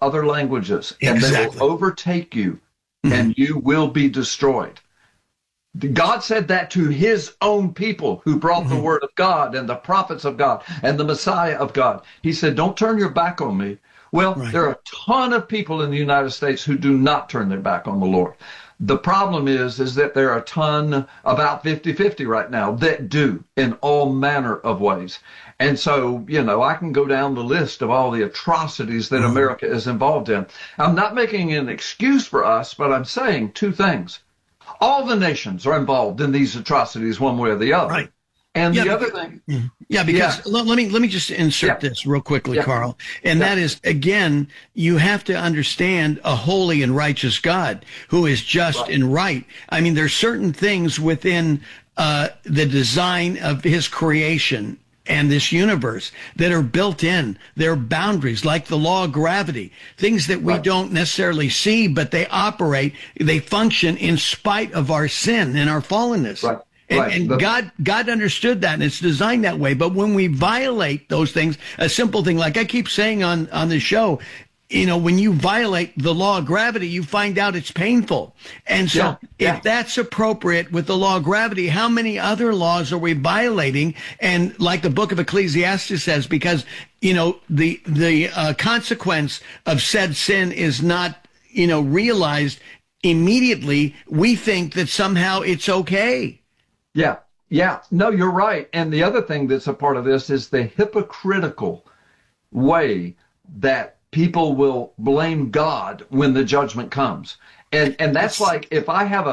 other languages, and they Exactly. will overtake you, and you will be destroyed. God said that to his own people who brought the word of God and the prophets of God and the Messiah of God. He said, don't turn your back on me. Well, Right. there are a ton of people in the United States who do not turn their back on the Lord. The problem is that there are a ton, about 50-50 right now, that do in all manner of ways. And so, I can go down the list of all the atrocities that America is involved in. I'm not making an excuse for us, but I'm saying two things. All the nations are involved in these atrocities one way or the other. Right. And the other thing. Because let me just insert this real quickly, Carl. And that is, again, you have to understand a holy and righteous God who is just and right. I mean, there's certain things within the design of his creation and this universe that are built in. There are boundaries, like the law of gravity, things that we don't necessarily see, but they operate, they function in spite of our sin and our fallenness. Right. And God understood that, and it's designed that way. But when we violate those things, a simple thing, like I keep saying on the show, when you violate the law of gravity, you find out it's painful. And so if that's appropriate with the law of gravity, how many other laws are we violating? And like the book of Ecclesiastes says, because, the consequence of said sin is not, realized immediately, we think that somehow it's okay. Yeah. No, you're right. And the other thing that's a part of this is the hypocritical way that people will blame God when the judgment comes. And that's like if I have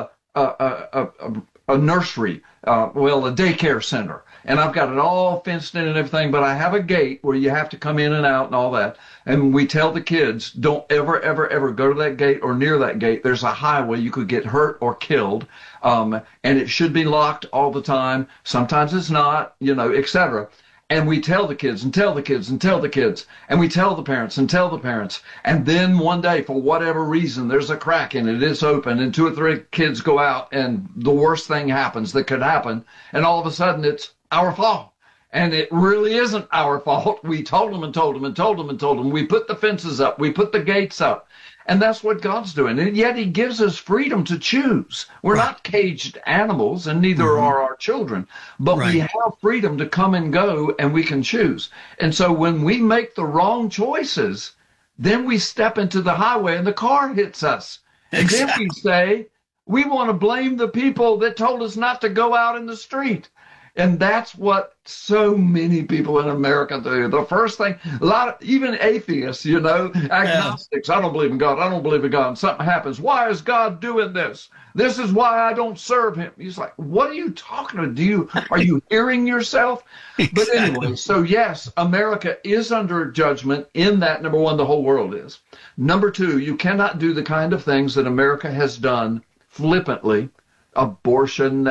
a nursery, a daycare center, and I've got it all fenced in and everything, but I have a gate where you have to come in and out and all that. And we tell the kids, don't ever, ever, ever go to that gate or near that gate. There's a highway. You could get hurt or killed. And it should be locked all the time. Sometimes it's not, etc. And we tell the kids and tell the kids and tell the kids, and we tell the parents and tell the parents. And then one day, for whatever reason, there's a crack in it, it's open, and 2 or 3 kids go out, and the worst thing happens that could happen. And all of a sudden, it's our fault. And it really isn't our fault. We told them and told them and told them and told them. We put the fences up. We put the gates up. And that's what God's doing. And yet he gives us freedom to choose. We're not caged animals, and neither are our children. But we have freedom to come and go, and we can choose. And so when we make the wrong choices, then we step into the highway and the car hits us. And then we say, we want to blame the people that told us not to go out in the street. And that's what so many people in America do. The first thing, even atheists, agnostics, I don't believe in God. I don't believe in God. And something happens. Why is God doing this? This is why I don't serve him. He's like, what are you talking about? Are you hearing yourself? But anyway, so yes, America is under judgment in that, number one, the whole world is. Number two, you cannot do the kind of things that America has done flippantly, abortion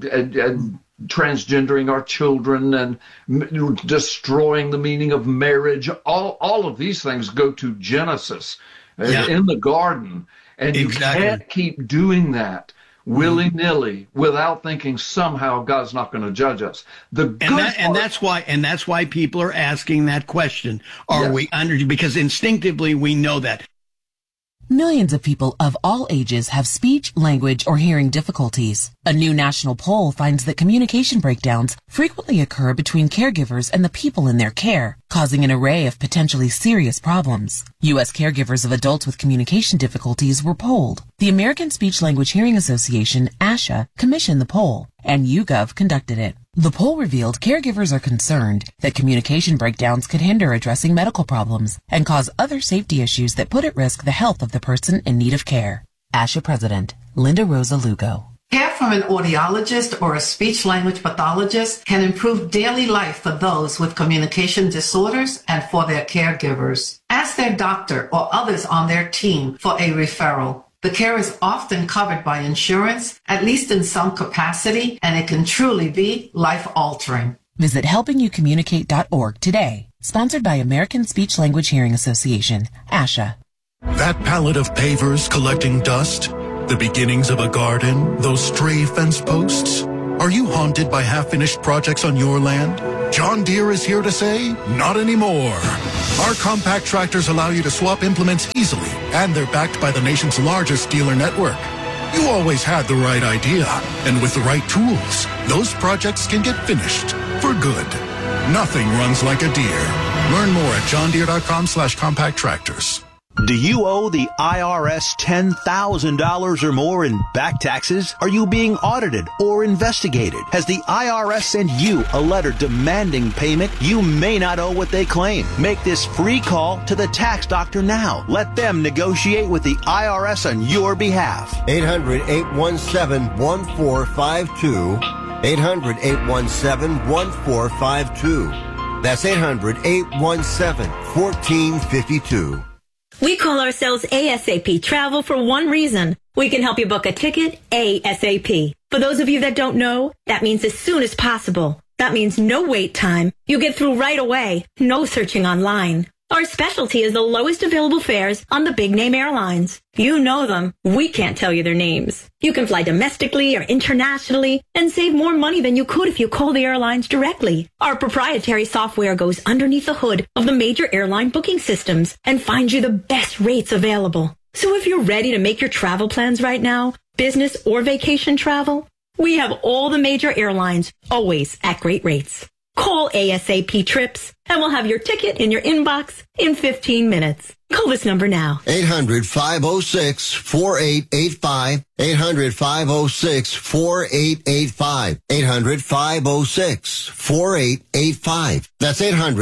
and transgendering our children and destroying the meaning of marriage. All of these things go to Genesis in the garden. And you can't keep doing that willy-nilly without thinking somehow God's not going to judge us. That's why people are asking that question. Are we under? Because instinctively we know that. Millions of people of all ages have speech, language, or hearing difficulties. A new national poll finds that communication breakdowns frequently occur between caregivers and the people in their care, causing an array of potentially serious problems. U.S. caregivers of adults with communication difficulties were polled. The American Speech Language Hearing Association, ASHA, commissioned the poll, and YouGov conducted it. The poll revealed caregivers are concerned that communication breakdowns could hinder addressing medical problems and cause other safety issues that put at risk the health of the person in need of care. ASHA President Linda Rosa Lugo. Care from an audiologist or a speech-language pathologist can improve daily life for those with communication disorders and for their caregivers. Ask their doctor or others on their team for a referral. The care is often covered by insurance, at least in some capacity, and it can truly be life-altering. Visit helpingyoucommunicate.org today. Sponsored by American Speech Language Hearing Association, ASHA. That pallet of pavers collecting dust, the beginnings of a garden, those stray fence posts. Are you haunted by half-finished projects on your land? John Deere is here to say, not anymore. Our compact tractors allow you to swap implements easily, and they're backed by the nation's largest dealer network. You always had the right idea, and with the right tools, those projects can get finished for good. Nothing runs like a Deere. Learn more at johndeere.com/compact tractors. Do you owe the IRS $10,000 or more in back taxes? Are you being audited or investigated? Has the IRS sent you a letter demanding payment? You may not owe what they claim. Make this free call to the tax doctor now. Let them negotiate with the IRS on your behalf. 800-817-1452. 800-817-1452. That's 800-817-1452. We call ourselves ASAP Travel for one reason. We can help you book a ticket ASAP. For those of you that don't know, that means as soon as possible. That means no wait time. You get through right away. No searching online. Our specialty is the lowest available fares on the big-name airlines. You know them. We can't tell you their names. You can fly domestically or internationally and save more money than you could if you call the airlines directly. Our proprietary software goes underneath the hood of the major airline booking systems and finds you the best rates available. So if you're ready to make your travel plans right now, business or vacation travel, we have all the major airlines, always at great rates. Call ASAP Trips, and we'll have your ticket in your inbox in 15 minutes. Call this number now. 800-506-4885. 800-506-4885. 800-506-4885. That's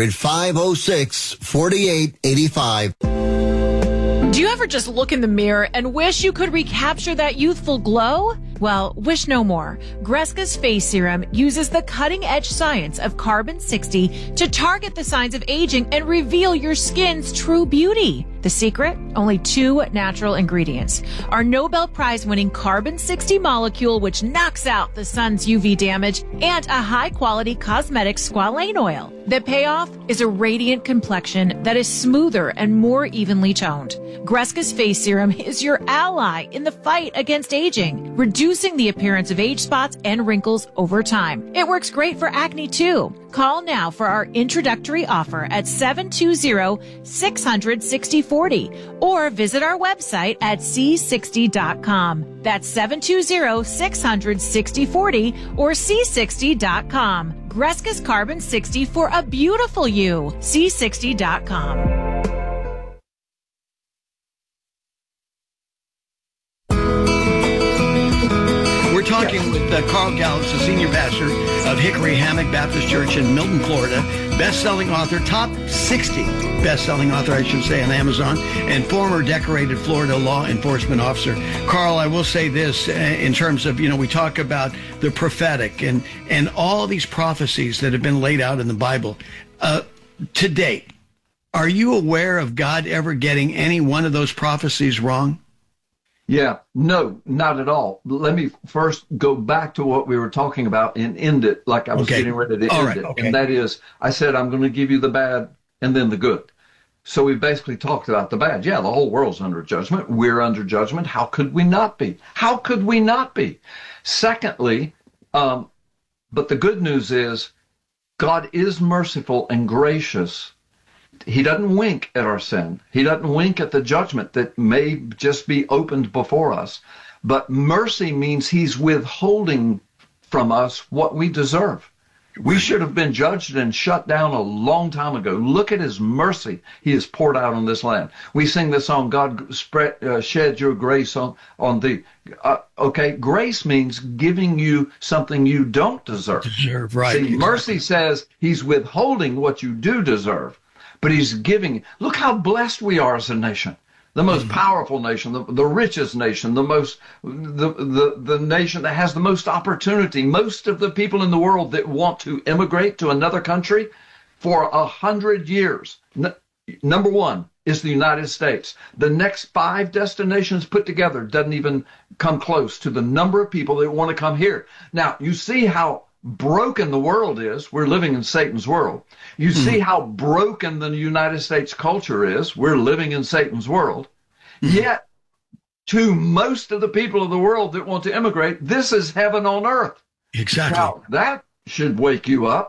800-506-4885. Do you ever just look in the mirror and wish you could recapture that youthful glow? Well, wish no more. Greska's Face Serum uses the cutting-edge science of carbon-60 to target the signs of aging and reveal your skin's true beauty. The secret? Only 2 natural ingredients. Our Nobel Prize-winning carbon-60 molecule, which knocks out the sun's UV damage, and a high-quality cosmetic squalane oil. The payoff is a radiant complexion that is smoother and more evenly toned. Greska's Face Serum is your ally in the fight against aging, reducing the appearance of age spots and wrinkles over time. It works great for acne too. Call now for our introductory offer at 720-600-6040 or visit our website at c60.com. That's 720-600-6040 or c60.com. Greska's Carbon 60 for a beautiful you. c60.com. We're talking with Carl Gallups, the senior pastor of Hickory Hammock Baptist Church in Milton, Florida, best-selling author, top 60 best-selling author, I should say, on Amazon, and former decorated Florida law enforcement officer. Carl, I will say this in terms of, we talk about the prophetic and all these prophecies that have been laid out in the Bible. To date, are you aware of God ever getting any one of those prophecies wrong? Yeah, no, not at all. Let me first go back to what we were talking about and end it like I was getting ready to end it. Okay. And that is, I said, I'm going to give you the bad and then the good. So we basically talked about the bad. Yeah, the whole world's under judgment. We're under judgment. How could we not be? How could we not be? Secondly, but the good news is God is merciful and gracious. He doesn't wink at our sin. He doesn't wink at the judgment that may just be opened before us. But mercy means he's withholding from us what we deserve. We should have been judged and shut down a long time ago. Look at his mercy he has poured out on this land. We sing the song, God shed your grace on thee. Grace means giving you something you don't deserve. Right. See, mercy says he's withholding what you do deserve. But he's giving. Look how blessed we are as a nation. The most powerful nation, the richest nation, the nation that has the most opportunity. Most of the people in the world that want to immigrate to another country for 100 years. Number one is the United States. The next 5 destinations put together doesn't even come close to the number of people that want to come here. Now, you see how broken the world is. We're living in Satan's world. You see how broken the United States culture is. We're living in Satan's world. Yet, to most of the people of the world that want to immigrate, this is heaven on earth. Exactly. Now, that should wake you up.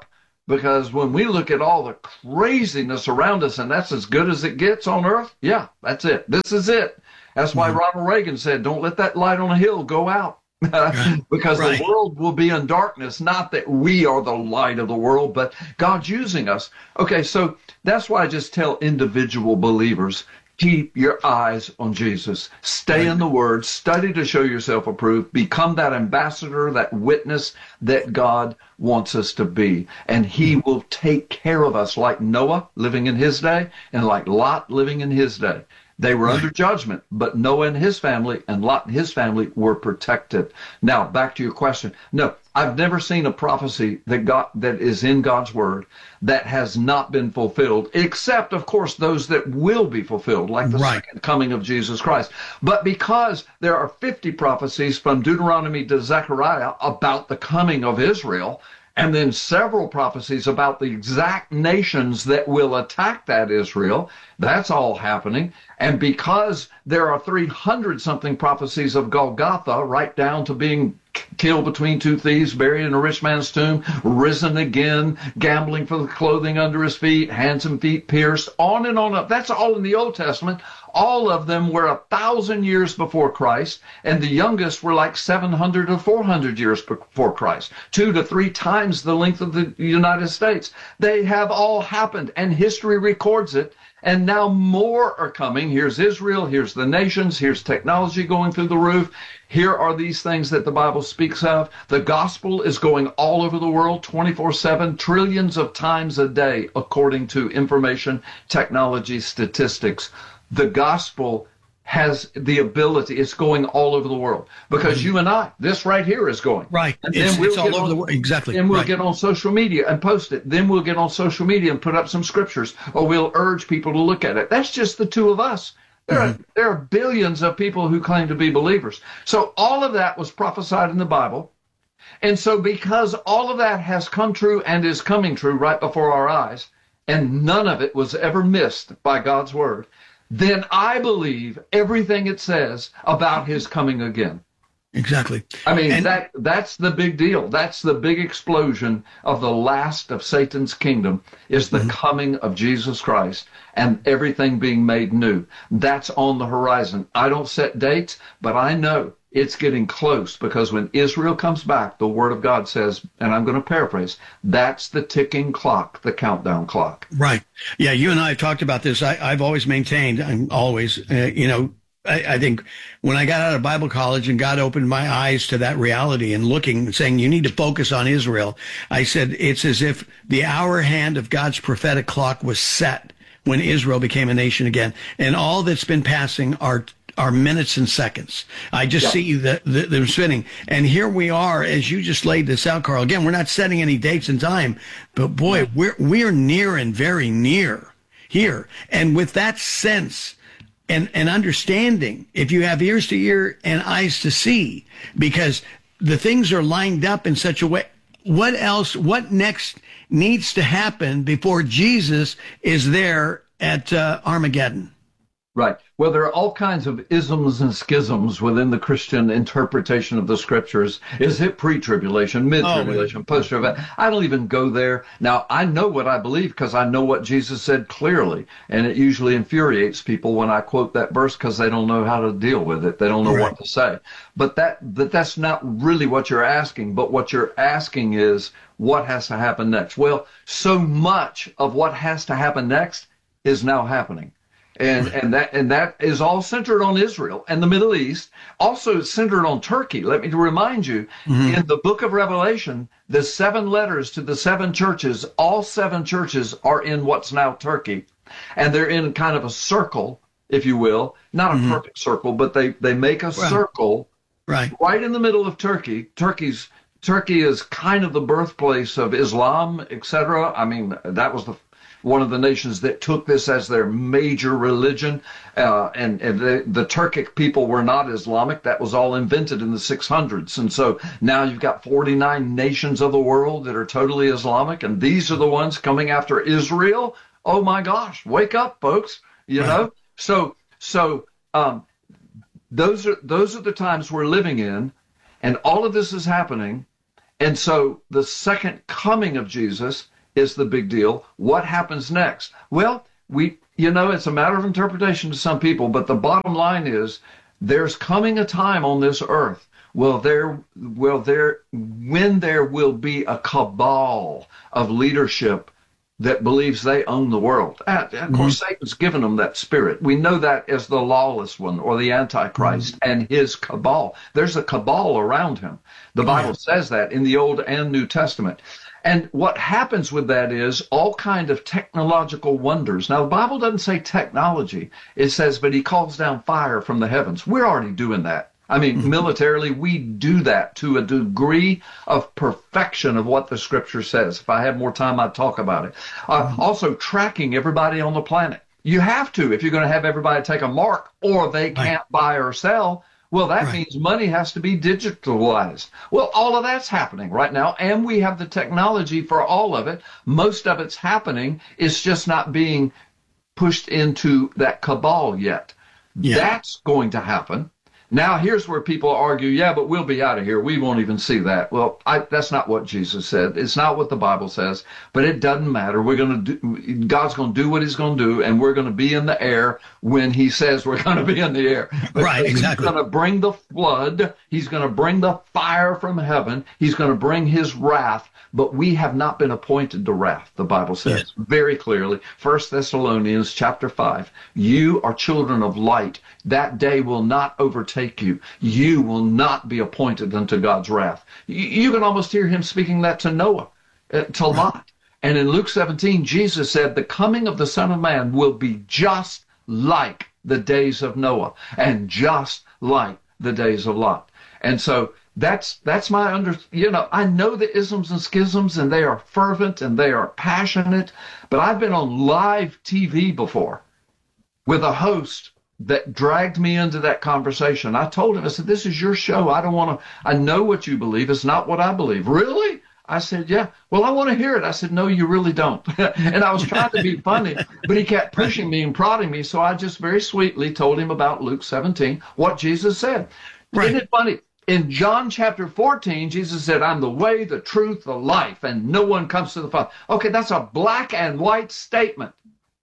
Because when we look at all the craziness around us, and that's as good as it gets on earth, yeah, that's it. This is it. That's why Ronald Reagan said, don't let that light on a hill go out. Because the world will be in darkness. Not that we are the light of the world, but God's using us. Okay, so that's why I just tell individual believers, keep your eyes on Jesus. Stay in the Word. Study to show yourself approved. Become that ambassador, that witness that God wants us to be. And He will take care of us like Noah living in his day and like Lot living in his day. They were under judgment, but Noah and his family and Lot and his family were protected. Now, back to your question. No, I've never seen a prophecy that is in God's Word that has not been fulfilled, except, of course, those that will be fulfilled, like the second coming of Jesus Christ. But because there are 50 prophecies from Deuteronomy to Zechariah about the coming of Israel, and then several prophecies about the exact nations that will attack that Israel, that's all happening. And because there are 300-something prophecies of Golgotha, right down to being killed between two thieves, buried in a rich man's tomb, risen again, gambling for the clothing under his feet, hands and feet pierced, on and on up. That's all in the Old Testament. All of them were 1,000 years before Christ, and the youngest were like 700 or 400 years before Christ, 2 to 3 times the length of the United States. They have all happened, and history records it. And now more are coming. Here's Israel. Here's the nations. Here's technology going through the roof. Here are these things that the Bible speaks of. The gospel is going all over the world 24/7, trillions of times a day, according to information technology statistics. The gospel has the ability, it's going all over the world. Because you and I, this right here is going. Right. And it's then all over the world. Exactly. Then we'll get on social media and post it. Then we'll get on social media and put up some scriptures, or we'll urge people to look at it. That's just the two of us. There are billions of people who claim to be believers. So all of that was prophesied in the Bible. And so because all of that has come true and is coming true right before our eyes, and none of it was ever missed by God's word, then I believe everything it says about his coming again. Exactly. I mean, that's the big deal. That's the big explosion of the last of Satan's kingdom, is the coming of Jesus Christ and everything being made new. That's on the horizon. I don't set dates, but I know it's getting close, because when Israel comes back, the Word of God says, and I'm going to paraphrase, that's the ticking clock, the countdown clock. Right. Yeah, you and I have talked about this. I've always maintained, I think when I got out of Bible college and God opened my eyes to that reality and looking, saying, you need to focus on Israel, I said, it's as if the hour hand of God's prophetic clock was set when Israel became a nation again. And all that's been passing are minutes and seconds. I just see them spinning. And here we are, as you just laid this out, Carl. Again, we're not setting any dates and time, but boy, we're near and very near here. And with that sense and understanding, if you have ears to hear and eyes to see, because the things are lined up in such a way, what next needs to happen before Jesus is there at Armageddon? Right. Well, there are all kinds of isms and schisms within the Christian interpretation of the scriptures. Is it pre-tribulation, mid-tribulation, post-tribulation? I don't even go there. Now, I know what I believe because I know what Jesus said clearly, and it usually infuriates people when I quote that verse because they don't know how to deal with it. They don't know what to say. But that's not really what you're asking. But what you're asking is, what has to happen next? Well, so much of what has to happen next is now happening. And that is all centered on Israel and the Middle East. Also, it's centered on Turkey. Let me remind you, in the book of Revelation, the 7 letters to the 7 churches, all 7 churches are in what's now Turkey. And they're in kind of a circle, if you will. Not a perfect circle, but they make a circle right in the middle of Turkey. Turkey is kind of the birthplace of Islam, etc. I mean, that was one of the nations that took this as their major religion, and the Turkic people were not Islamic. That was all invented in the 600s. And so now you've got 49 nations of the world that are totally Islamic, and these are the ones coming after Israel. Oh my gosh, wake up, folks. You know? So those are the times we're living in, and all of this is happening. And so the second coming of Jesus is the big deal. What happens next? Well, it's a matter of interpretation to some people, but the bottom line is there's coming a time on this earth when there will be a cabal of leadership that believes they own the world. And of course, Satan's given them that spirit. We know that as the lawless one or the Antichrist and his cabal. There's a cabal around him. The Bible says that in the Old and New Testament. And what happens with that is all kind of technological wonders. Now, the Bible doesn't say technology. It says, but he calls down fire from the heavens. We're already doing that. I mean, militarily, we do that to a degree of perfection of what the Scripture says. If I had more time, I'd talk about it. Also, tracking everybody on the planet. You have to if you're going to have everybody take a mark or they can't buy or sell. Well, that means money has to be digitalized. Well, all of that's happening right now, and we have the technology for all of it. Most of it's happening. It's just not being pushed into that cabal yet. Yeah. That's going to happen. Now, here's where people argue, yeah, but we'll be out of here. We won't even see that. Well, that's not what Jesus said. It's not what the Bible says, but it doesn't matter. God's going to do what he's going to do, and we're going to be in the air when he says we're going to be in the air. But right, exactly. He's going to bring the flood. He's going to bring the fire from heaven. He's going to bring his wrath, but we have not been appointed to wrath, the Bible says very clearly. 1 Thessalonians chapter 5, you are children of light. That day will not overtake you. You will not be appointed unto God's wrath. You can almost hear him speaking that to Noah, to Lot. And in Luke 17, Jesus said, the coming of the Son of Man will be just like the days of Noah and just like the days of Lot. And so that's my I know the isms and schisms, and they are fervent and they are passionate, but I've been on live TV before with a host that dragged me into that conversation. I told him, I said, this is your show. I know what you believe. It's not what I believe. Really? I said, yeah. Well, I want to hear it. I said, no, you really don't. And I was trying to be funny, but he kept pushing me and prodding me. So I just very sweetly told him about Luke 17, what Jesus said. Right. Isn't it funny? In John chapter 14, Jesus said, I'm the way, the truth, the life, and no one comes to the Father. Okay, that's a black and white statement.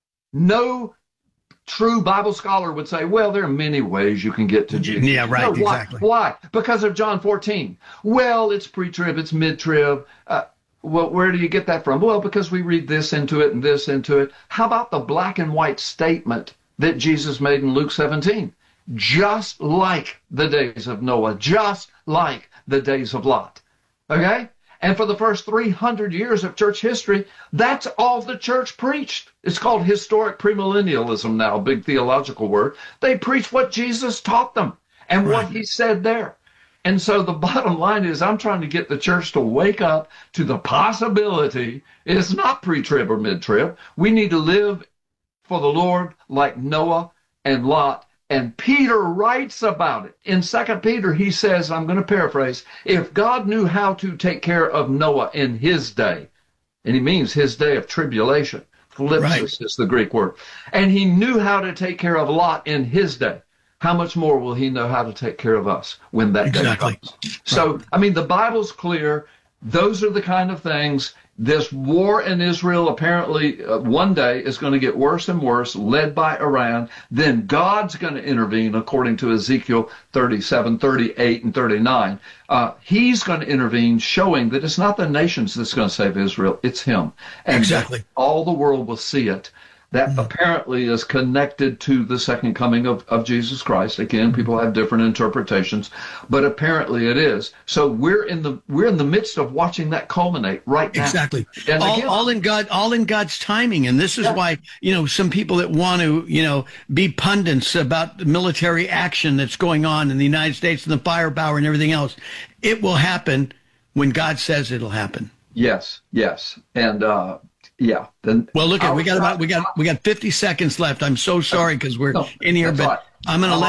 No true Bible scholar would say, well, there are many ways you can get to Jesus. Yeah, right, no, exactly. Why? Because of John 14. Well, it's pre-trib, it's mid-trib. Well, where do you get that from? Well, because we read this into it and this into it. How about the black and white statement that Jesus made in Luke 17? Just like the days of Noah, just like the days of Lot. Okay? And for the first 300 years of church history, that's all the church preached. It's called historic premillennialism now, a big theological word. They preached what Jesus taught them and what he said there. And so the bottom line is I'm trying to get the church to wake up to the possibility it's not pre-trib or mid-trib. We need to live for the Lord like Noah and Lot. And Peter writes about it. In 2 Peter, he says, I'm going to paraphrase, if God knew how to take care of Noah in his day, and he means his day of tribulation, thlipsis is the Greek word, and he knew how to take care of Lot in his day, how much more will he know how to take care of us when that day comes? So, I mean, the Bible's clear. Those are the kind of things. This war in Israel apparently one day is going to get worse and worse, led by Iran. Then God's going to intervene, according to Ezekiel 37, 38, and 39. He's going to intervene, showing that it's not the nations that's going to save Israel, it's him. And all the world will see it. That apparently is connected to the second coming of Jesus Christ. Again, people have different interpretations, but apparently it is. So we're in the midst of watching that culminate right now. Exactly. All in God's timing. And this is why, some people that want to, be pundits about the military action that's going on in the United States and the firepower and everything else, it will happen when God says it'll happen. Yes. And, yeah. Then well, look, we got 50 seconds left. I'm so sorry because we're in here, but right. I'm going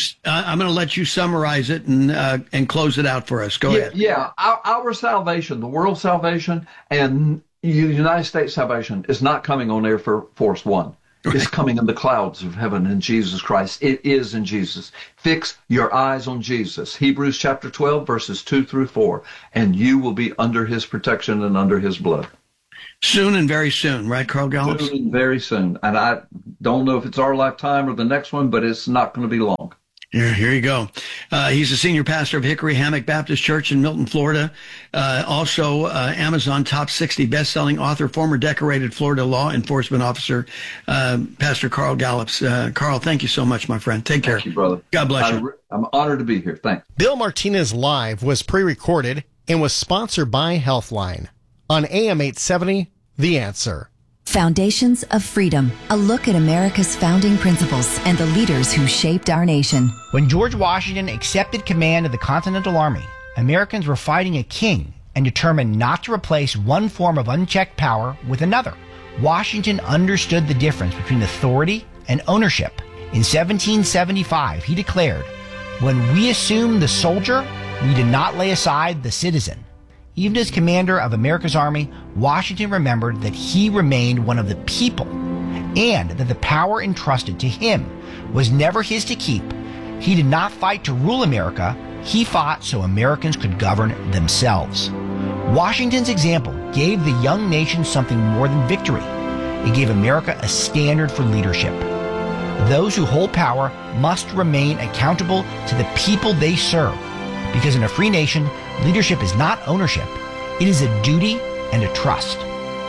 to let you summarize it and close it out for us. Go ahead. Yeah, our salvation, the world salvation, and United States salvation is not coming on Air Force One. Right. It's coming in the clouds of heaven in Jesus Christ. It is in Jesus. Fix your eyes on Jesus. Hebrews chapter 12, verses 2 through 4, and you will be under his protection and under his blood. Soon and very soon, right, Carl Gallup? Soon and very soon. And I don't know if it's our lifetime or the next one, but it's not going to be long. Here you go. He's the senior pastor of Hickory Hammock Baptist Church in Milton, Florida. Also, Amazon top 60 best-selling author, former decorated Florida law enforcement officer, Pastor Carl Gallup. Carl, thank you so much, my friend. Take care. Thank you, brother. God bless you. I'm honored to be here. Thanks. Bill Martinez Live was pre-recorded and was sponsored by Healthline on AM 870, The Answer. Foundations of Freedom, a look at America's founding principles and the leaders who shaped our nation. When George Washington accepted command of the Continental Army, Americans were fighting a king and determined not to replace one form of unchecked power with another. Washington understood the difference between authority and ownership. In 1775, he declared, "When we assumed the soldier, we did not lay aside the citizen." Even as commander of America's army, Washington remembered that he remained one of the people and that the power entrusted to him was never his to keep. He did not fight to rule America. He fought so Americans could govern themselves. Washington's example gave the young nation something more than victory. It gave America a standard for leadership. Those who hold power must remain accountable to the people they serve, because in a free nation, leadership is not ownership. It is a duty and a trust.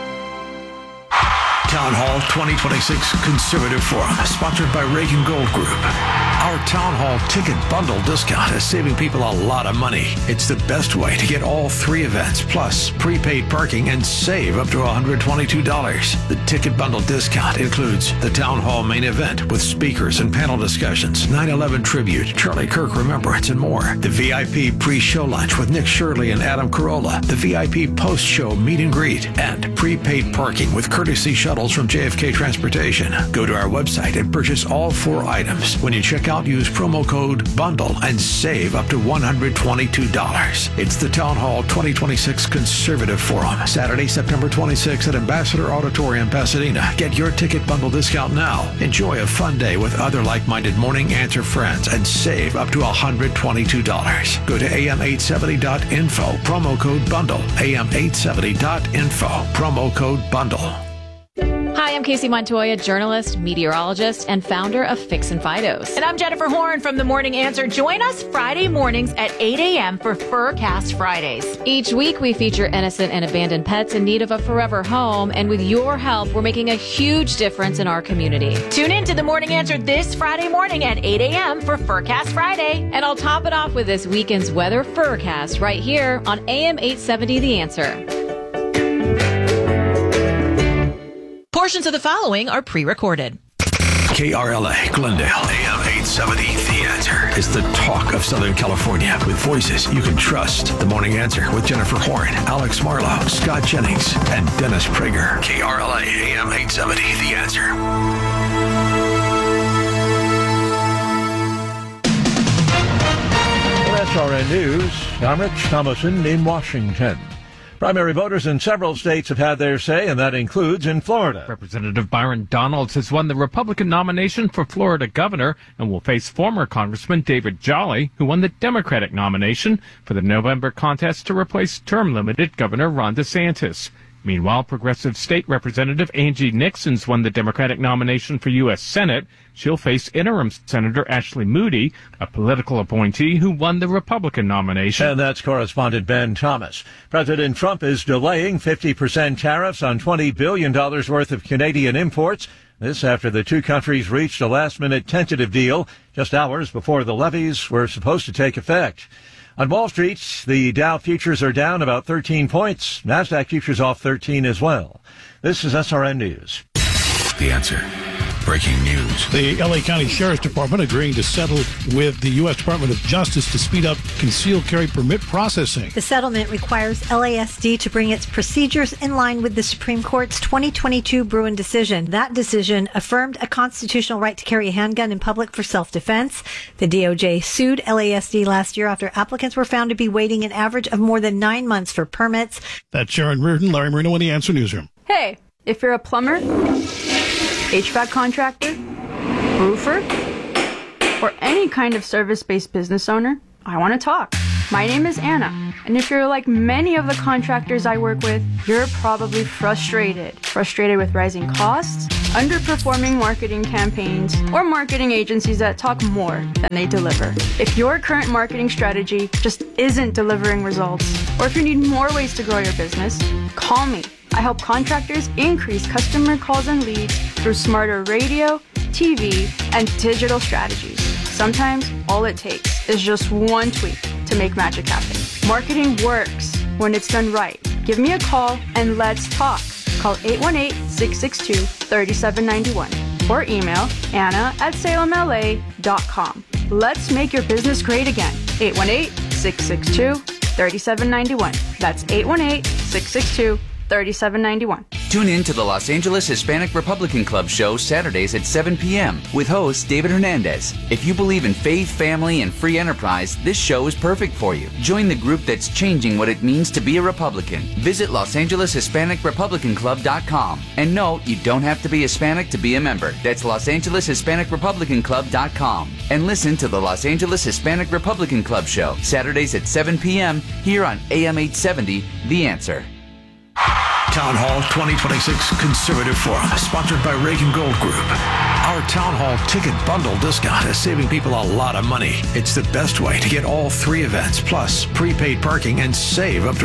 Town Hall 2026 Conservative Forum, sponsored by Reagan Gold Group. Our Town Hall ticket bundle discount is saving people a lot of money. It's the best way to get all three events, plus prepaid parking, and save up to $122. The ticket bundle discount includes the Town Hall main event with speakers and panel discussions, 9/11 tribute, Charlie Kirk Remembrance, and more. The VIP pre-show lunch with Nick Shirley and Adam Carolla. The VIP post-show meet and greet, and prepaid parking with courtesy shuttles from JFK Transportation. Go to our website and purchase all 4 items. When you check out, use promo code BUNDLE and save up to $122. It's the Town Hall 2026 Conservative Forum, Saturday, September 26th at Ambassador Auditorium, Pasadena. Get your ticket bundle discount now. Enjoy a fun day with other like-minded Morning Answer friends and save up to $122. Go to am870.info, promo code BUNDLE, am870.info, promo code BUNDLE. Hi, I'm Casey Montoya, journalist, meteorologist, and founder of Fix and Fidos. And I'm Jennifer Horn from The Morning Answer. Join us Friday mornings at 8 a.m. for Furcast Fridays. Each week, we feature innocent and abandoned pets in need of a forever home. And with your help, we're making a huge difference in our community. Tune in to The Morning Answer this Friday morning at 8 a.m. for Furcast Friday. And I'll top it off with this weekend's weather Furcast right here on AM 870 The Answer. Portions of the following are pre-recorded. KRLA, Glendale, AM 870, The Answer is the talk of Southern California with voices you can trust. The Morning Answer with Jennifer Horn, Alex Marlowe, Scott Jennings, and Dennis Prager. KRLA, AM 870, The Answer. SRN News, I'm Rich Thomason in Washington. Primary voters in several states have had their say, and that includes in Florida. Representative Byron Donalds has won the Republican nomination for Florida governor and will face former Congressman David Jolly, who won the Democratic nomination for the November contest to replace term-limited Governor Ron DeSantis. Meanwhile, progressive state representative Angie Nixon's won the Democratic nomination for U.S. Senate. She'll face interim Senator Ashley Moody, a political appointee who won the Republican nomination. And that's correspondent Ben Thomas. President Trump is delaying 50% tariffs on $20 billion worth of Canadian imports. This after the two countries reached a last-minute tentative deal just hours before the levies were supposed to take effect. On Wall Street, the Dow futures are down about 13 points. NASDAQ futures off 13 as well. This is SRN News. The Answer. Breaking news. The L.A. County Sheriff's Department agreeing to settle with the U.S. Department of Justice to speed up concealed carry permit processing. The settlement requires LASD to bring its procedures in line with the Supreme Court's 2022 Bruin decision. That decision affirmed a constitutional right to carry a handgun in public for self-defense. The DOJ sued LASD last year after applicants were found to be waiting an average of more than 9 months for permits. That's Sharon Reardon, Larry Marino in the Answer Newsroom. Hey, if you're a plumber, HVAC contractor, roofer, or any kind of service-based business owner, I want to talk. My name is Anna, and if you're like many of the contractors I work with, you're probably frustrated. Frustrated with rising costs, underperforming marketing campaigns, or marketing agencies that talk more than they deliver. If your current marketing strategy just isn't delivering results, or if you need more ways to grow your business, call me. I help contractors increase customer calls and leads through smarter radio, TV, and digital strategies. Sometimes all it takes is just one tweak to make magic happen. Marketing works when it's done right. Give me a call and let's talk. Call 818-662-3791 or email anna@salemla.com. Let's make your business great again. 818-662-3791. That's 818-662-3791. Tune in to the Los Angeles Hispanic Republican Club show Saturdays at 7 p.m. with host David Hernandez. If you believe in faith, family, and free enterprise, this show is perfect for you. Join the group that's changing what it means to be a Republican. Visit LosAngelesHispanicRepublicanClub.com. And no, you don't have to be Hispanic to be a member. That's LosAngelesHispanicRepublicanClub.com. And listen to the Los Angeles Hispanic Republican Club show Saturdays at 7 p.m. here on AM 870, The Answer. Town Hall 2026 Conservative Forum, sponsored by Reagan Gold Group. Our Town Hall ticket bundle discount is saving people a lot of money. It's the best way to get all 3 events, plus prepaid parking, and save up to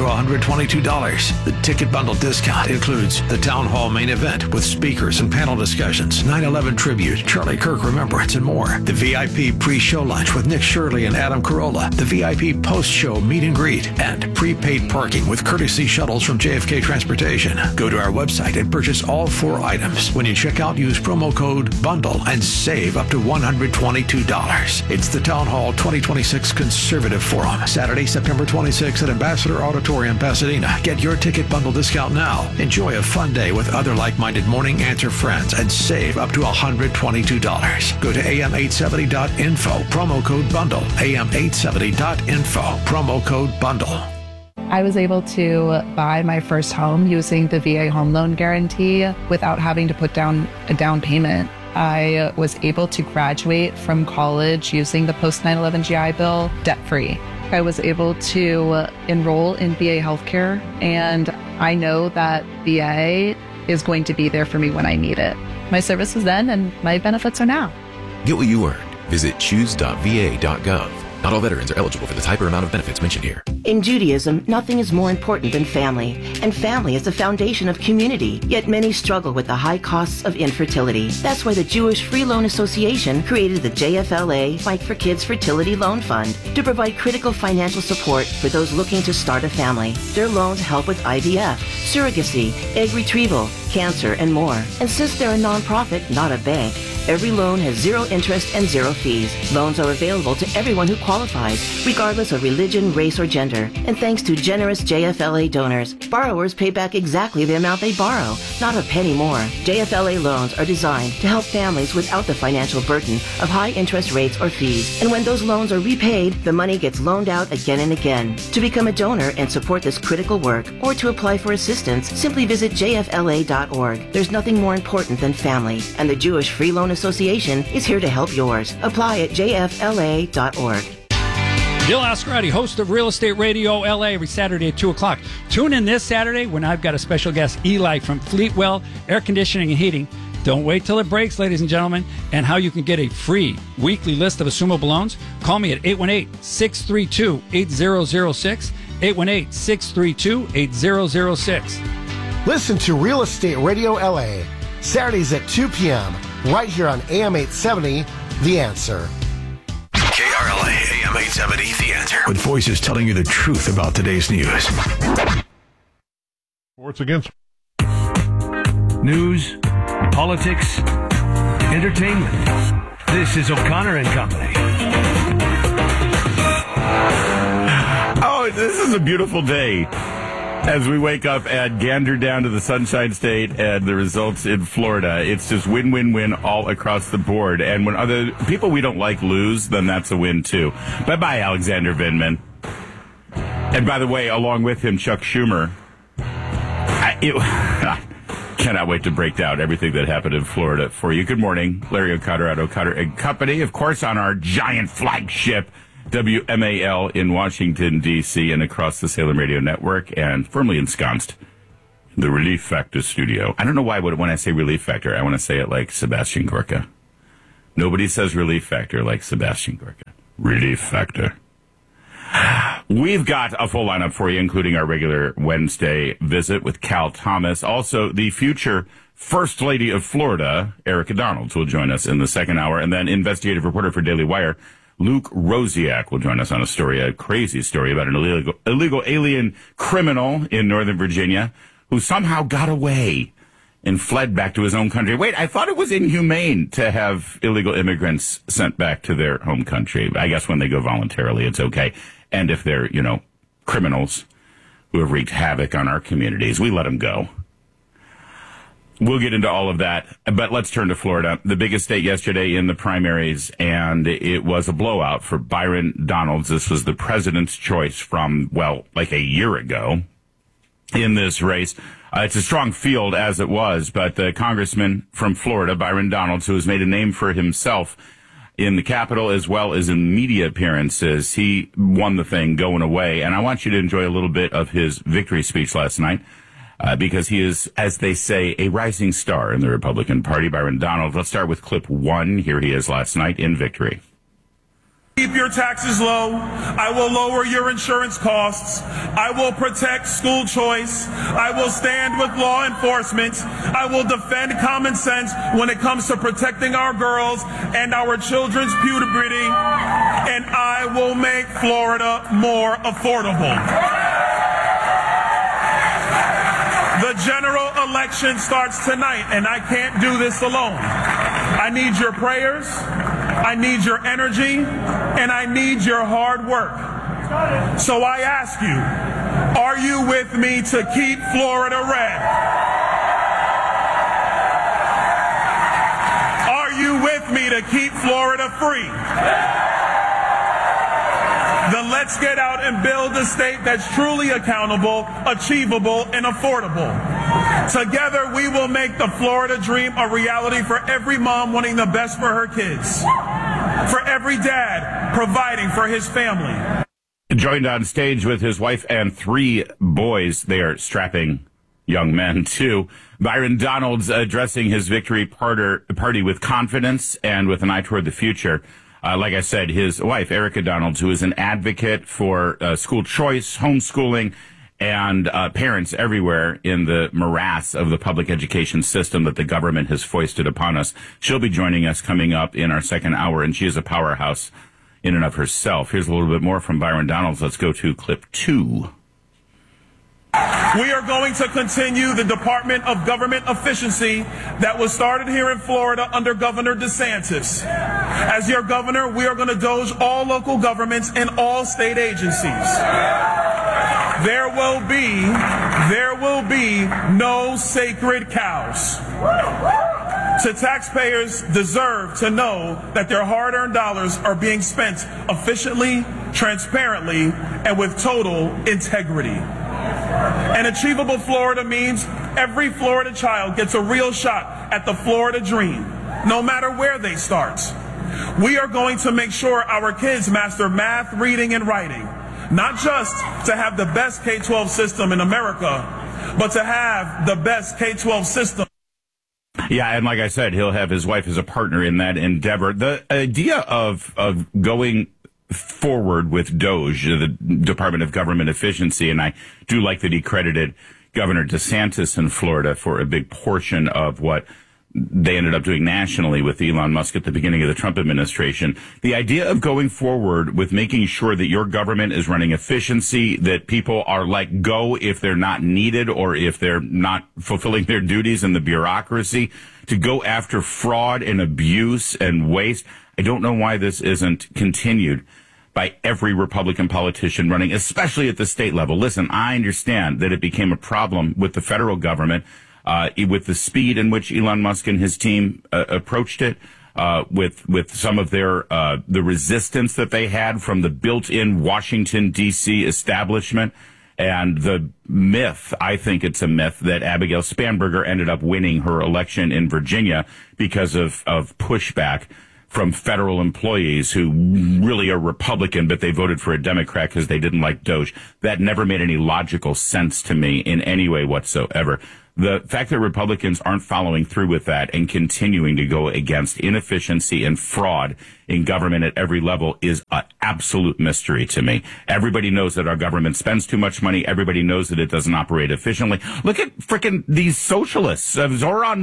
$122. The ticket bundle discount includes the Town Hall main event with speakers and panel discussions, 9/11 tribute, Charlie Kirk remembrance, and more. The VIP pre-show lunch with Nick Shirley and Adam Carolla, the VIP post-show meet and greet, and prepaid parking with courtesy shuttles from JFK Transportation. Go to our website and purchase all 4 items. When you check out, use promo code BUNDLE and save up to $122. It's the Town Hall 2026 Conservative Forum, Saturday, September 26th at Ambassador Auditorium, Pasadena. Get your ticket bundle discount now. Enjoy a fun day with other like-minded Morning Answer friends and save up to $122. Go to am870.info, promo code BUNDLE, am870.info, promo code BUNDLE. I was able to buy my first home using the VA home loan guarantee without having to put down a down payment. I was able to graduate from college using the post 9/11 GI Bill debt-free. I was able to enroll in VA healthcare, and I know that VA is going to be there for me when I need it. My service was then, and my benefits are now. Get what you earned. Visit choose.va.gov. Not all veterans are eligible for the type or amount of benefits mentioned here. In Judaism, nothing is more important than family, and family is the foundation of community, yet many struggle with the high costs of infertility. That's why the Jewish Free Loan Association created the JFLA Fight for Kids Fertility Loan Fund to provide critical financial support for those looking to start a family. Their loans help with IVF, surrogacy, egg retrieval, cancer, and more. And since they're a nonprofit, not a bank, every loan has 0 interest and 0 fees. Loans are available to everyone who qualifies, regardless of religion, race, or gender. And thanks to generous JFLA donors, borrowers pay back exactly the amount they borrow, not a penny more. JFLA loans are designed to help families without the financial burden of high interest rates or fees. And when those loans are repaid, the money gets loaned out again and again. To become a donor and support this critical work, or to apply for assistance, simply visit jfla.org. There's nothing more important than family, and the Jewish Free Loan Association is here to help yours. Apply at jfla.org. Bill Ascarati, host of Real Estate Radio LA, every Saturday at 2 o'clock. Tune in this Saturday when I've got a special guest, Eli from Fleetwell Air Conditioning and Heating. Don't wait till it breaks, ladies and gentlemen, and how you can get a free weekly list of assumable loans. Call me at 818-632-8006, 818-632-8006. Listen to Real Estate Radio LA, Saturdays at 2 p.m., right here on AM 870, The Answer. KRLA, AM 870, The Answer. With voices telling you the truth about today's news. Sports against news, politics, entertainment. This is O'Connor and Company. Oh, this is a beautiful day. As we wake up and gander down to the Sunshine State and the results in Florida, it's just win, win, win all across the board. And when other people we don't like lose, then that's a win too. Bye-bye, Alexander Vindman. And by the way, along with him, Chuck Schumer. Cannot wait to break down everything that happened in Florida for you. Good morning, Larry O'Connor at O'Connor and Company. Of course, on our giant flagship WMAL in Washington, D.C. and across the Salem Radio Network, and firmly ensconced in the Relief Factor studio. I don't know why when I say Relief Factor, I want to say it like Sebastian Gorka. Nobody says Relief Factor like Sebastian Gorka. Relief Factor. We've got a full lineup for you, including our regular Wednesday visit with Cal Thomas. Also, the future First Lady of Florida, Erica Donalds, will join us in the second hour. And then investigative reporter for Daily Wire, Luke Rosiak, will join us on a crazy story about an illegal alien criminal in Northern Virginia who somehow got away and fled back to his own country. Wait, I thought it was inhumane to have illegal immigrants sent back to their home country. I guess when they go voluntarily, it's okay. And if they're, criminals who have wreaked havoc on our communities, we let them go. We'll get into all of that, but let's turn to Florida, the biggest state yesterday in the primaries, and it was a blowout for Byron Donalds. This was the president's choice from, like a year ago in this race. It's a strong field as it was, but the congressman from Florida, Byron Donalds, who has made a name for himself in the Capitol as well as in media appearances, he won the thing going away. And I want you to enjoy a little bit of his victory speech last night because he is, as they say, a rising star in the Republican Party. Byron Donalds. Let's start with clip 1. Here he is last night in victory. Keep your taxes low. I will lower your insurance costs. I will protect school choice. I will stand with law enforcement. I will defend common sense when it comes to protecting our girls and our children's puberty. And I will make Florida more affordable. The general election starts tonight, and I can't do this alone. I need your prayers. I need your energy, and I need your hard work. So I ask you, are you with me to keep Florida red? Are you with me to keep Florida free? Then let's get out and build a state that's truly accountable, achievable, and affordable. Together, we will make the Florida dream a reality for every mom wanting the best for her kids, for every dad providing for his family. Joined on stage with his wife and 3 boys. They are strapping young men, too. Byron Donalds addressing his victory party with confidence and with an eye toward the future. Like I said, his wife, Erica Donalds, who is an advocate for school choice, homeschooling, and parents everywhere in the morass of the public education system that the government has foisted upon us. She'll be joining us coming up in our second hour, and she is a powerhouse in and of herself. Here's a little bit more from Byron Donalds. Let's go to clip 2. We are going to continue the Department of Government Efficiency that was started here in Florida under Governor DeSantis. As your governor, we are going to doge all local governments and all state agencies. There will be no sacred cows. So taxpayers deserve to know that their hard-earned dollars are being spent efficiently, transparently, and with total integrity. An achievable Florida means every Florida child gets a real shot at the Florida dream, no matter where they start. We are going to make sure our kids master math, reading, and writing, not just to have the best K-12 system in America, but to have the best K-12 system. Yeah, and like I said, he'll have his wife as a partner in that endeavor. The idea of going forward with DOGE, the Department of Government Efficiency, and I do like that he credited Governor DeSantis in Florida for a big portion of what they ended up doing nationally with Elon Musk at the beginning of the Trump administration. The idea of going forward with making sure that your government is running efficiency, that people are let go if they're not needed or if they're not fulfilling their duties in the bureaucracy, to go after fraud and abuse and waste. I don't know why this isn't continued by every Republican politician running, especially at the state level. Listen, I understand that it became a problem with the federal government, with the speed in which Elon Musk and his team approached it, with some of their the resistance that they had from the built-in Washington, D.C. establishment, and the myth, I think it's a myth, that Abigail Spanberger ended up winning her election in Virginia because of pushback from federal employees who really are Republican, but they voted for a Democrat because they didn't like Doge. That never made any logical sense to me in any way whatsoever. The fact that Republicans aren't following through with that and continuing to go against inefficiency and fraud in government at every level is an absolute mystery to me. Everybody knows that our government spends too much money. Everybody knows that it doesn't operate efficiently. Look at frickin' these socialists. Zoran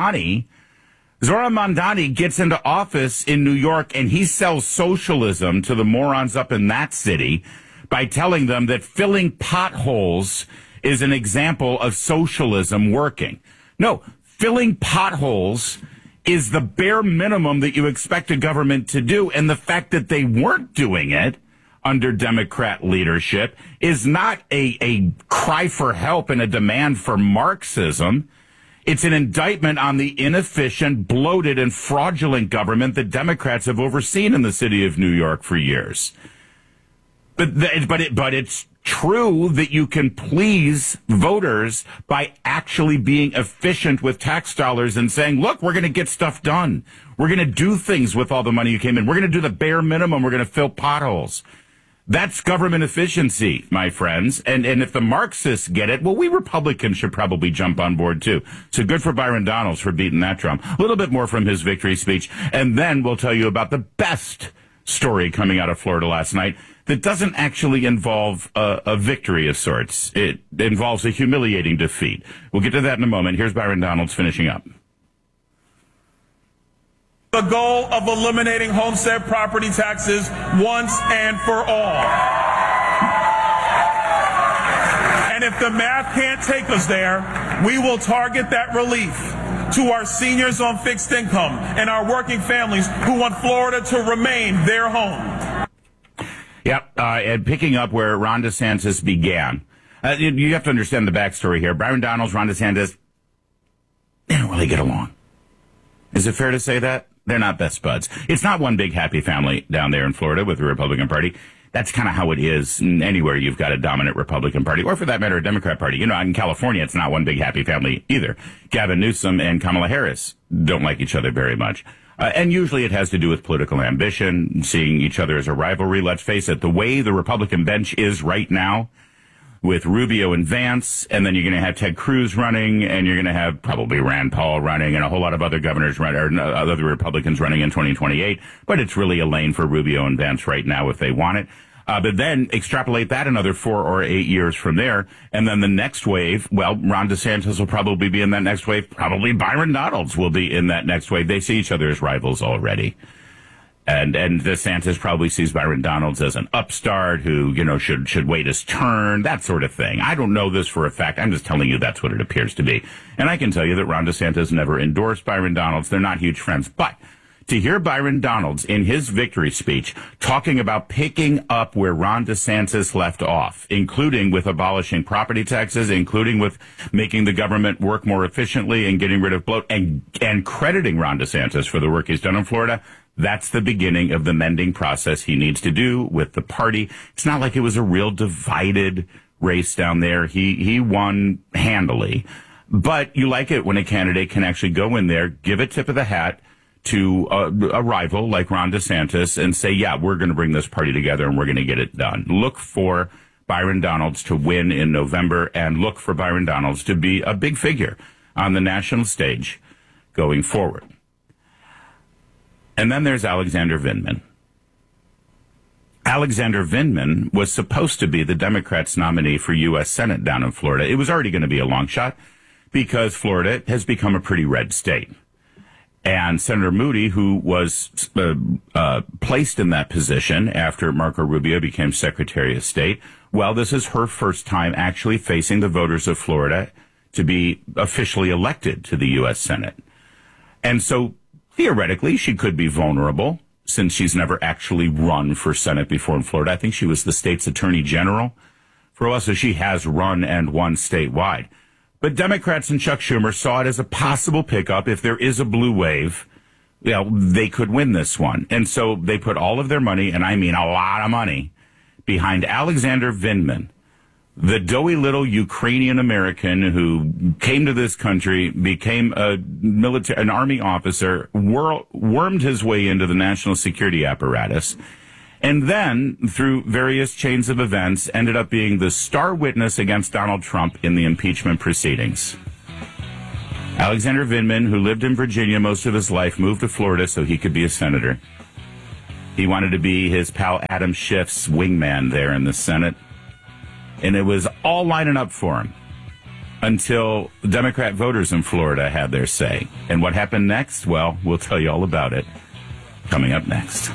Mamdani gets into office in New York and he sells socialism to the morons up in that city by telling them that filling potholes is an example of socialism working. No, filling potholes is the bare minimum that you expect a government to do. And the fact that they weren't doing it under Democrat leadership is not a cry for help and a demand for Marxism. It's an indictment on the inefficient, bloated, and fraudulent government that Democrats have overseen in the city of New York for years. But it's true that you can please voters by actually being efficient with tax dollars and saying, look, we're going to get stuff done. We're going to do things with all the money you came in. We're going to do the bare minimum. We're going to fill potholes. That's government efficiency, my friends. And if the Marxists get it, well, we Republicans should probably jump on board too. So good for Byron Donalds for beating that drum. A little bit more from his victory speech. And then we'll tell you about the best story coming out of Florida last night that doesn't actually involve a victory of sorts. It involves a humiliating defeat. We'll get to that in a moment. Here's Byron Donalds finishing up. The goal of eliminating homestead property taxes once and for all. And if the math can't take us there, we will target that relief to our seniors on fixed income and our working families who want Florida to remain their home. Yep, and picking up where Ron DeSantis began. You have to understand the backstory here. Byron Donalds, Ron DeSantis, they don't really get along. Is it fair to say that? They're not best buds. It's not one big happy family down there in Florida with the Republican Party. That's kind of how it is anywhere you've got a dominant Republican Party, or for that matter, a Democrat Party. You know, in California, it's not one big happy family either. Gavin Newsom and Kamala Harris don't like each other very much. And usually it has to do with political ambition, seeing each other as a rivalry. Let's face it, the way the Republican bench is right now, with Rubio and Vance, and then you're going to have Ted Cruz running, and you're going to have probably Rand Paul running, and a whole lot of other governors running, or other Republicans running in 2028. But it's really a lane for Rubio and Vance right now if they want it. But then extrapolate that another 4 or 8 years from there, and then the next wave, well, Ron DeSantis will probably be in that next wave. Probably Byron Donalds will be in that next wave. They see each other as rivals already. And DeSantis probably sees Byron Donalds as an upstart who, you know, should wait his turn, that sort of thing. I don't know this for a fact. I'm just telling you that's what it appears to be. And I can tell you that Ron DeSantis never endorsed Byron Donalds. They're not huge friends. But to hear Byron Donalds in his victory speech talking about picking up where Ron DeSantis left off, including with abolishing property taxes, including with making the government work more efficiently and getting rid of bloat, and crediting Ron DeSantis for the work he's done in Florida, that's the beginning of the mending process he needs to do with the party. It's not like it was a real divided race down there. He won handily. But you like it when a candidate can actually go in there, give a tip of the hat to a rival like Ron DeSantis and say, yeah, we're going to bring this party together and we're going to get it done. Look for Byron Donalds to win in November, and look for Byron Donalds to be a big figure on the national stage going forward. And then there's Alexander Vindman. Alexander Vindman was supposed to be the Democrats' nominee for U.S. Senate down in Florida. It was already going to be a long shot because Florida has become a pretty red state. And Senator Moody, who was placed in that position after Marco Rubio became Secretary of State, well, this is her first time actually facing the voters of Florida to be officially elected to the U.S. Senate. And so theoretically, she could be vulnerable since she's never actually run for Senate before in Florida. I think she was the state's attorney general for a while, so she has run and won statewide. But Democrats and Chuck Schumer saw it as a possible pickup. If there is a blue wave, you know, they could win this one. And so they put all of their money, and I mean a lot of money, behind Alexander Vindman, The doughy little Ukrainian American who came to this country, became an army officer, wormed his way into the national security apparatus, and then, through various chains of events, ended up being the star witness against Donald Trump in the impeachment proceedings. Alexander Vindman, who lived in Virginia most of his life, moved to Florida so he could be a senator. He wanted to be his pal Adam Schiff's wingman there in the Senate. And it was all lining up for him until Democrat voters in Florida had their say. And what happened next? Well, we'll tell you all about it coming up next.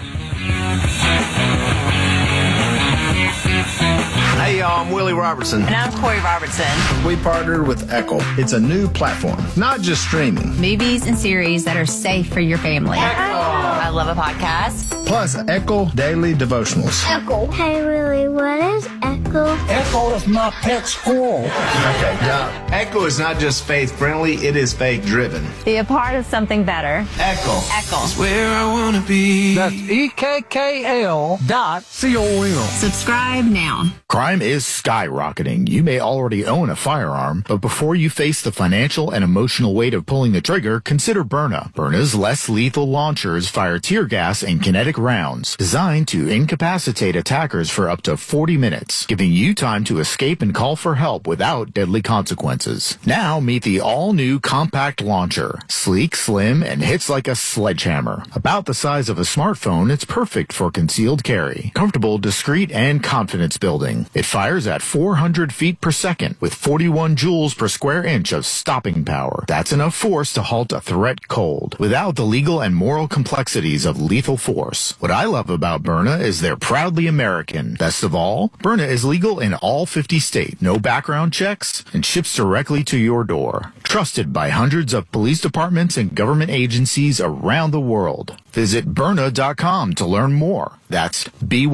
Hey, y'all, I'm Willie Robertson. And I'm Corey Robertson. We partnered with Echo. It's a new platform, not just streaming. Movies and series that are safe for your family. Echo. I love a podcast. Plus, Echo Daily Devotionals. Echo. Hey, Willie, what is Echo? Echo is my pet squirrel. Okay, now, Echo is not just faith-friendly, it is faith-driven. Be a part of something better. Echo. Echo. It's where I want to be. That's EKKL.com. Subscribe now. Crime is skyrocketing. You may already own a firearm, but before you face the financial and emotional weight of pulling the trigger, consider Byrna. Byrna's less lethal launchers fire tear gas and kinetic rounds, designed to incapacitate attackers for up to 40 minutes, giving you time to escape and call for help without deadly consequences. Now meet the all-new compact launcher. Sleek, slim, and hits like a sledgehammer. About the size of a smartphone, it's perfect for concealed carry. Comfortable, discreet, and confidence building. It fires at 400 feet per second with 41 joules per square inch of stopping power. That's enough force to halt a threat cold, without the legal and moral complexities of lethal force. What I love about Byrna is they're proudly American. Best of all, Byrna is legal in all 50 states, no background checks, and ships directly to your door. Trusted by hundreds of police departments and government agencies around the world. Visit Byrna.com to learn more. That's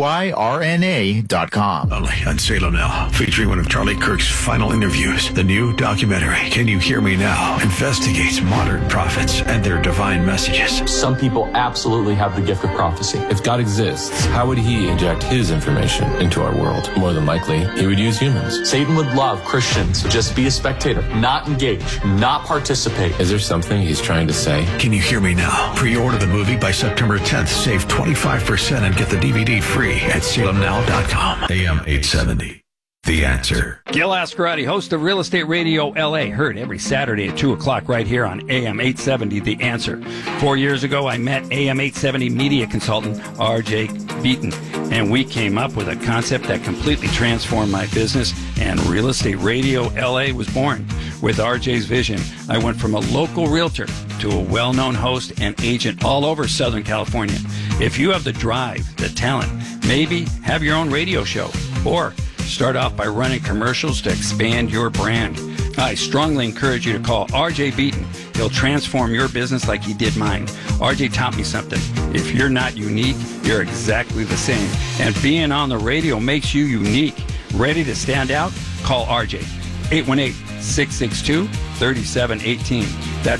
BYRNA.com. On Salem Now, featuring one of Charlie Kirk's final interviews. The new documentary, Can You Hear Me Now?, investigates modern prophets and their divine messages. Some people absolutely have the gift of prophecy. If God exists, how would he inject his information into our world? More than likely, he would use humans. Satan would love Christians to just be a spectator, not engage, not participate. Is there something he's trying to say? Can You Hear Me Now? Pre-order the movie by September 10th. Save 25% and get the DVD free at salemnow.com. AM 870. The Answer. Gil Ascarati, host of Real Estate Radio LA, heard every Saturday at 2 o'clock right here on AM 870, The Answer. 4 years ago, I met AM 870 media consultant RJ Beaton, and we came up with a concept that completely transformed my business, and Real Estate Radio LA was born. With RJ's vision, I went from a local realtor to a well-known host and agent all over Southern California. If you have the drive, the talent, maybe have your own radio show, or start off by running commercials to expand your brand, I strongly encourage you to call RJ Beaton. He'll transform your business like he did mine. RJ taught me something. If you're not unique, you're exactly the same. And being on the radio makes you unique. Ready to stand out? Call RJ. 818-662-3718. That's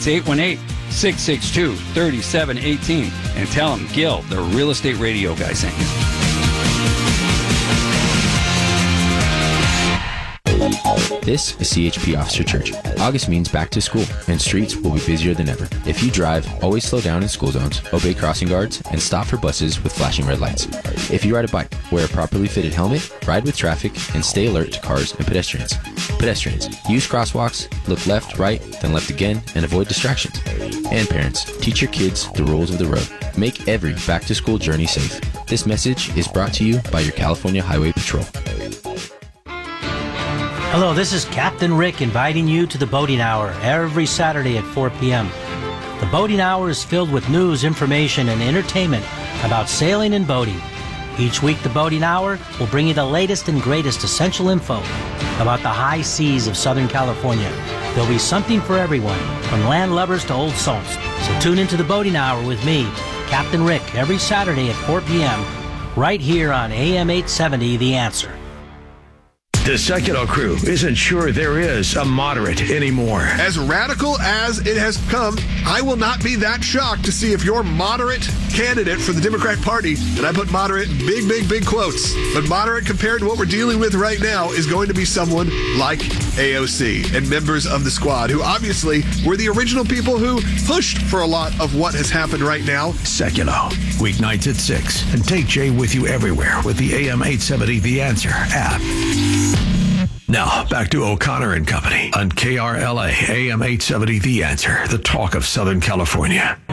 818-662-3718. And tell him Gil, the Real Estate Radio guy, sent you. This is CHP Officer Church. August means back to school, and streets will be busier than ever. If you drive, always slow down in school zones, obey crossing guards, and stop for buses with flashing red lights. If you ride a bike, wear a properly fitted helmet, ride with traffic, and stay alert to cars and pedestrians. Pedestrians, use crosswalks, look left, right, then left again, and avoid distractions. And parents, teach your kids the rules of the road. Make every back-to-school journey safe. This message is brought to you by your California Highway Patrol. Hello, this is Captain Rick inviting you to the Boating Hour every Saturday at 4 p.m. The Boating Hour is filled with news, information, and entertainment about sailing and boating. Each week, the Boating Hour will bring you the latest and greatest essential info about the high seas of Southern California. There'll be something for everyone, from land lovers to old salts. So tune into the Boating Hour with me, Captain Rick, every Saturday at 4 p.m. right here on AM 870, The Answer. The Secular crew isn't sure there is a moderate anymore. As radical as it has come, I will not be that shocked to see if your moderate candidate for the Democrat Party, and I put moderate in big quotes, but moderate compared to what we're dealing with right now is going to be someone like AOC and members of the squad, who obviously were the original people who pushed for a lot of what has happened right now. Secular, weeknights at 6, and take Jay with you everywhere with the AM 870 The Answer app. Now, back to O'Connor and Company on KRLA AM 870 The Answer, the talk of Southern California.